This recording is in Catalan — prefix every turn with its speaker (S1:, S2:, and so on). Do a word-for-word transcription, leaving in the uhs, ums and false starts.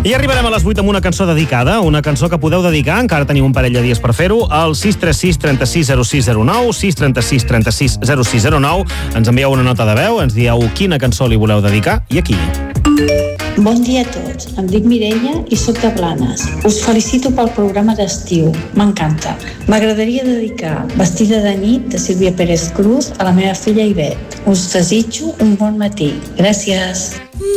S1: I arribarem a les vuit amb una cançó dedicada, una cançó que podeu dedicar, encara teniu un parell de dies per fer-ho, al sis tres sis, trenta-sis, zero sis zero nou, sis tres sis, trenta-sis, zero sis zero nou. Ens envieu una nota de veu, ens dieu quina cançó li voleu dedicar i a qui.
S2: Bon dia a tots, em dic Mireia i sóc de Blanes. Us felicito pel programa d'estiu, m'encanta. M'agradaria dedicar Vestida de nit de Sílvia Pérez Cruz a la meva filla Ivet. Us desitjo un bon matí. Gràcies.